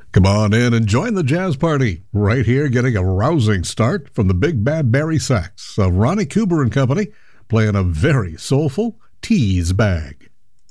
Come on in and join the jazz party. Right here, getting a rousing start from the Big Bad Barry Sax of Ronnie Cooper and Company, playing a very soulful Tease Bag.